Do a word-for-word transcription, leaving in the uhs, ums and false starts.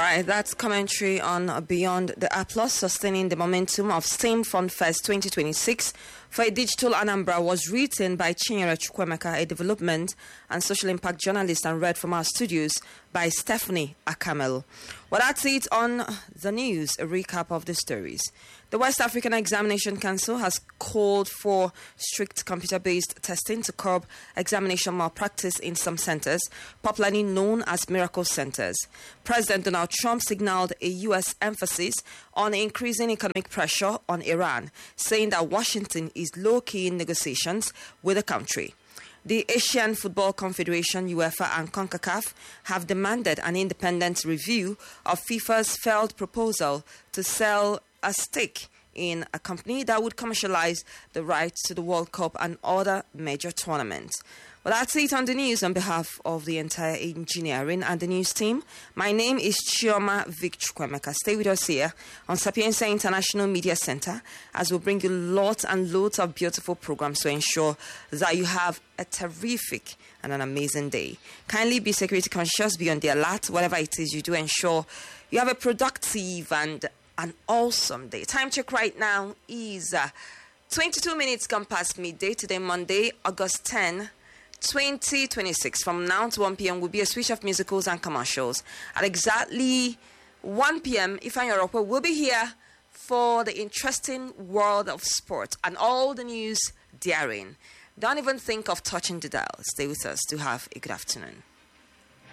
right, that's commentary on Beyond the Applause, sustaining the momentum of STEM Fun Fest twenty twenty-six for a Digital Anambra was written by Chinyere Chukwemeka, a development and social impact journalist, and read from our studios by Stephanie Akamel. Well, that's it on the news, a recap of the stories. The West African Examination Council has called for strict computer-based testing to curb examination malpractice in some centers, popularly known as miracle centers. President Donald Trump signaled a U S emphasis on increasing economic pressure on Iran, saying that Washington is low-key in negotiations with the country. The Asian Football Confederation, UEFA, and CONCACAF have demanded an independent review of FIFA's failed proposal to sell a stake in a company that would commercialize the rights to the World Cup and other major tournaments. Well, that's it on the news. On behalf of the entire engineering and the news team, my name is Chioma Vic Chukwemeka. Stay with us here on Sapienza International Media Center as we bring you lots and loads of beautiful programs to ensure that you have a terrific and an amazing day. Kindly be security conscious, be on the alert, whatever it is you do, ensure you have a productive and an awesome day. Time check right now is uh, twenty-two minutes gone past midday. Today, Monday, August tenth, twenty twenty-six. From now to one p.m. will be a switch of musicals and commercials. At exactly one p.m., Ifan Europa will be here for the interesting world of sport and all the news therein. Don't even think of touching the dial. Stay with us to have a good afternoon.